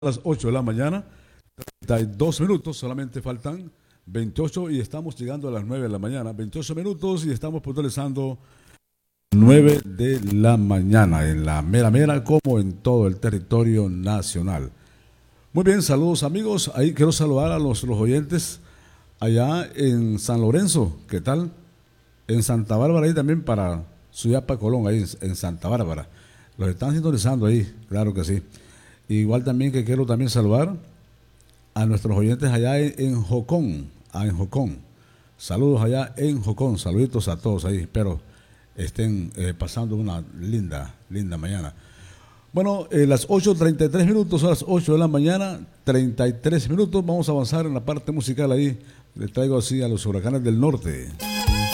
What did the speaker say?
A las 8 de la mañana, 32 minutos, solamente faltan 28 y estamos llegando a las 9 de la mañana. 28 minutos y estamos puntualizando 9 de la mañana en la mera mera como en todo el territorio nacional. Muy bien, saludos amigos. Ahí quiero saludar a los oyentes allá en San Lorenzo. ¿Qué tal? En Santa Bárbara, ahí también para Suyapa Colón, ahí en Santa Bárbara. Los están sintonizando ahí, claro que sí. Igual también que quiero también saludar a nuestros oyentes allá en Jocón, en Jocón. Saludos allá en Jocón, saluditos a todos ahí, espero estén pasando una linda mañana. Bueno, las 8:33 minutos, son las 8 de la mañana, 33 minutos, vamos a avanzar en la parte musical ahí. Les traigo así a los Huracanes del Norte.